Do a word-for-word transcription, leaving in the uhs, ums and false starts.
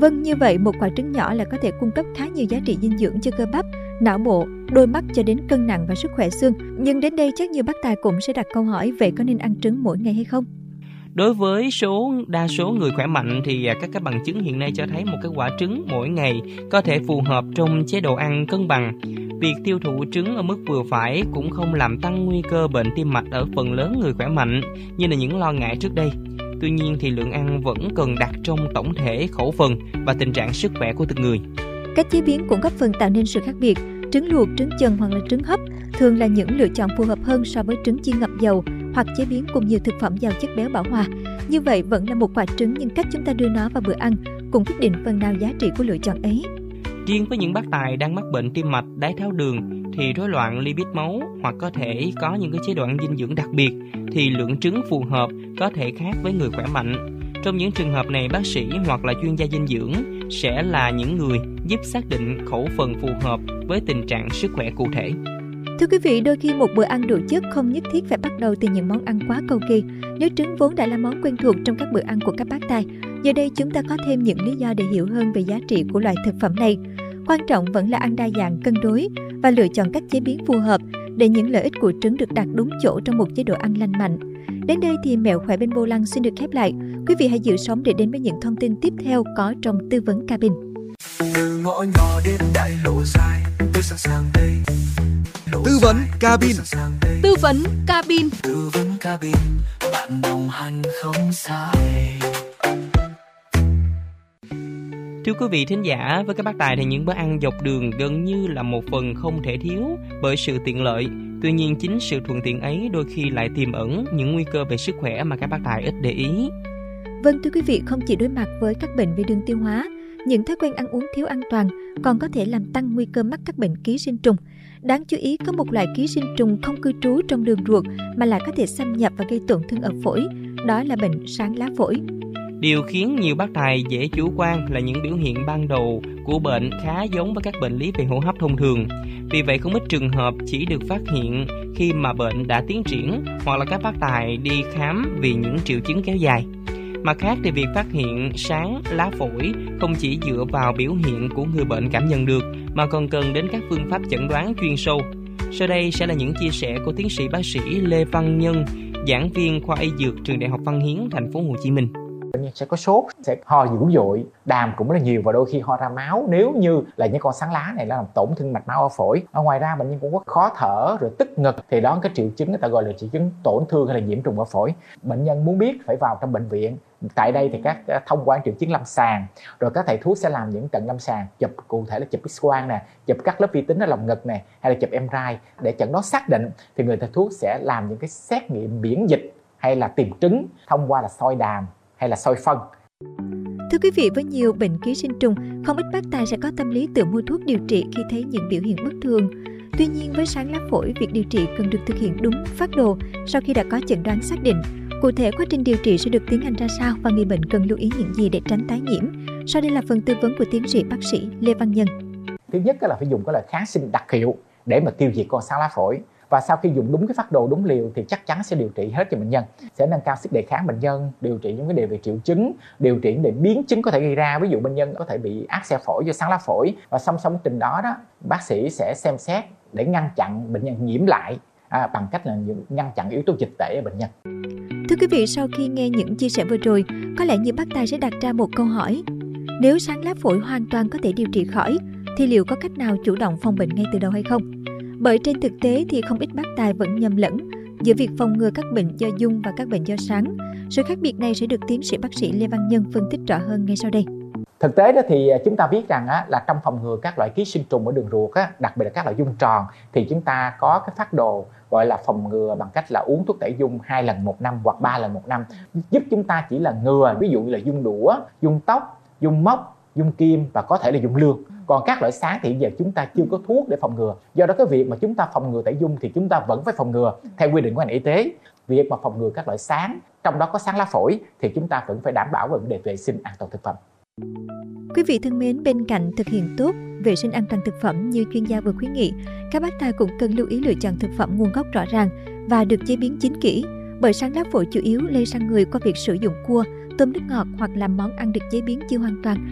Vâng, như vậy một quả trứng nhỏ là có thể cung cấp khá nhiều giá trị dinh dưỡng cho cơ bắp, não bộ, đôi mắt cho đến cân nặng và sức khỏe xương. Nhưng đến đây chắc nhiều bác tài cũng sẽ đặt câu hỏi, vậy có nên ăn trứng mỗi ngày hay không? Đối với số đa số người khỏe mạnh thì các cái bằng chứng hiện nay cho thấy một cái quả trứng mỗi ngày có thể phù hợp trong chế độ ăn cân bằng. Việc tiêu thụ trứng ở mức vừa phải cũng không làm tăng nguy cơ bệnh tim mạch ở phần lớn người khỏe mạnh như là những lo ngại trước đây. Tuy nhiên thì lượng ăn vẫn cần đặt trong tổng thể khẩu phần và tình trạng sức khỏe của từng người. Cách chế biến cũng góp phần tạo nên sự khác biệt. Trứng luộc, trứng chần hoặc là trứng hấp thường là những lựa chọn phù hợp hơn so với trứng chiên ngập dầu hoặc chế biến cùng nhiều thực phẩm giàu chất béo bão hòa. Như vậy vẫn là một quả trứng, nhưng cách chúng ta đưa nó vào bữa ăn cũng quyết định phần nào giá trị của lựa chọn ấy. Riêng với những bác tài đang mắc bệnh tim mạch, đái tháo đường thì rối loạn lipid máu hoặc có thể có những cái chế độ ăn dinh dưỡng đặc biệt thì lượng trứng phù hợp có thể khác với người khỏe mạnh. Trong những trường hợp này, bác sĩ hoặc là chuyên gia dinh dưỡng sẽ là những người giúp xác định khẩu phần phù hợp với tình trạng sức khỏe cụ thể. Thưa quý vị, đôi khi một bữa ăn đủ chất không nhất thiết phải bắt đầu từ những món ăn quá cầu kỳ. Nếu trứng vốn đã là món quen thuộc trong các bữa ăn của các bác tài, giờ đây chúng ta có thêm những lý do để hiểu hơn về giá trị của loại thực phẩm này. Quan trọng vẫn là ăn đa dạng, cân đối và lựa chọn cách chế biến phù hợp để những lợi ích của trứng được đặt đúng chỗ trong một chế độ ăn lành mạnh. Đến đây thì Mẹo Khỏe bên vô lăng xin được khép lại. Quý vị hãy giữ sóng để đến với những thông tin tiếp theo có trong tư vấn cabin. Từ ngõ nhỏ đến đại lộ dài, tôi sẵn sàng đây. Tư vấn cabin. Tư vấn cabin. Tư vấn cabin, bạn đồng hành không xa. Thưa quý vị thính giả, với các bác tài thì những bữa ăn dọc đường gần như là một phần không thể thiếu bởi sự tiện lợi. Tuy nhiên chính sự thuận tiện ấy đôi khi lại tiềm ẩn những nguy cơ về sức khỏe mà các bác tài ít để ý. Vâng, thưa quý vị, không chỉ đối mặt với các bệnh về đường tiêu hóa, những thói quen ăn uống thiếu an toàn còn có thể làm tăng nguy cơ mắc các bệnh ký sinh trùng. Đáng chú ý, có một loại ký sinh trùng không cư trú trong đường ruột mà lại có thể xâm nhập và gây tổn thương ở phổi, đó là bệnh sáng lá phổi. Điều khiến nhiều bác tài dễ chủ quan là những biểu hiện ban đầu của bệnh khá giống với các bệnh lý về hô hấp thông thường. Vì vậy không ít trường hợp chỉ được phát hiện khi mà bệnh đã tiến triển hoặc là các bác tài đi khám vì những triệu chứng kéo dài. Mặt khác thì việc phát hiện sáng lá phổi không chỉ dựa vào biểu hiện của người bệnh cảm nhận được mà còn cần đến các phương pháp chẩn đoán chuyên sâu. Sau đây sẽ là những chia sẻ của tiến sĩ bác sĩ Lê Văn Nhân, giảng viên khoa y dược trường Đại học Văn Hiến, thành phố Hồ Chí Minh. Bệnh nhân sẽ có sốt, sẽ ho dữ dội, đàm cũng rất là nhiều và đôi khi ho ra máu nếu như là những con sáng lá này nó làm tổn thương mạch máu ở phổi. Ở ngoài ra bệnh nhân cũng có khó thở rồi tức ngực, thì đó cái triệu chứng người ta gọi là triệu chứng tổn thương hay là nhiễm trùng ở phổi. Bệnh nhân muốn biết phải vào trong bệnh viện. Tại đây thì các thông qua triệu chứng lâm sàng, rồi các thầy thuốc sẽ làm những cận lâm sàng, chụp cụ thể là chụp X-quang nè, chụp các lớp vi tính ở lồng ngực nè, hay là chụp em rờ i để chẩn đoán xác định. Thì người thầy thuốc sẽ làm những cái xét nghiệm miễn dịch hay là tìm trứng thông qua là soi đàm hay là soi phân. Thưa quý vị, với nhiều bệnh ký sinh trùng, không ít bác tài sẽ có tâm lý tự mua thuốc điều trị khi thấy những biểu hiện bất thường. Tuy nhiên với sáng lá phổi, việc điều trị cần được thực hiện đúng phác đồ sau khi đã có chẩn đoán xác định. Cụ thể, quá trình điều trị sẽ được tiến hành ra sao và người bệnh cần lưu ý những gì để tránh tái nhiễm? Sau đây là phần tư vấn của tiến sĩ bác sĩ Lê Văn Nhân. Thứ nhất là phải dùng cái loại kháng sinh đặc hiệu để mà tiêu diệt con sáng lá phổi. Và sau khi dùng đúng cái phác đồ, đúng liều thì chắc chắn sẽ điều trị hết cho bệnh nhân, sẽ nâng cao sức đề kháng bệnh nhân, điều trị những cái đề về triệu chứng, điều trị để biến chứng có thể gây ra. Ví dụ bệnh nhân có thể bị áp xe phổi do sáng lá phổi, và song song trình đó đó bác sĩ sẽ xem xét để ngăn chặn bệnh nhân nhiễm lại à, bằng cách là ngăn chặn yếu tố dịch tễ ở bệnh nhân. Thưa quý vị, sau khi nghe những chia sẻ vừa rồi, có lẽ nhiều bác tài sẽ đặt ra một câu hỏi: nếu sáng lá phổi hoàn toàn có thể điều trị khỏi thì liệu có cách nào chủ động phòng bệnh ngay từ đầu hay không? Bởi trên thực tế thì không ít bác tài vẫn nhầm lẫn giữa việc phòng ngừa các bệnh do dung và các bệnh do sáng. Sự khác biệt này sẽ được tiến sĩ bác sĩ Lê Văn Nhân phân tích rõ hơn ngay sau đây. Thực tế đó thì chúng ta biết rằng á, là trong phòng ngừa các loại ký sinh trùng ở đường ruột á, đặc biệt là các loại dung tròn, thì chúng ta có cái phác đồ gọi là phòng ngừa bằng cách là uống thuốc tẩy dung hai lần một năm hoặc ba lần một năm, giúp chúng ta chỉ là ngừa, ví dụ như là dung đũa, dung tóc, dung móc, dung kim và có thể là dung lương. Còn các loại sáng thì hiện giờ chúng ta chưa có thuốc để phòng ngừa. Do đó cái việc mà chúng ta phòng ngừa tẩy dung thì chúng ta vẫn phải phòng ngừa theo quy định của ngành y tế. Việc mà phòng ngừa các loại sáng, trong đó có sáng lá phổi, thì chúng ta vẫn phải đảm bảo về vấn đề vệ sinh an toàn thực phẩm. Quý vị thân mến, bên cạnh thực hiện tốt vệ sinh an toàn thực phẩm như chuyên gia vừa khuyến nghị, các bác tài cũng cần lưu ý lựa chọn thực phẩm nguồn gốc rõ ràng và được chế biến chín kỹ. Bởi sáng lá phổi chủ yếu lây sang người qua việc sử dụng cua, tôm nước ngọt hoặc làm món ăn được chế biến chưa hoàn toàn.